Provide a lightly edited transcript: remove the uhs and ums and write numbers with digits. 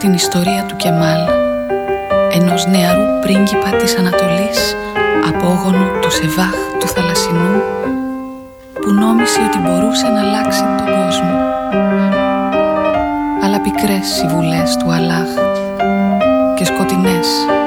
την ιστορία του Κεμάλ, ενός νεαρού πρίγκιπα της Ανατολής, απόγονου του Σεβάχ του Θαλασσινού, που νόμισε ότι μπορούσε να αλλάξει τον κόσμο. Αλλά πικρές συμβουλές του Αλλάχ και σκοτεινές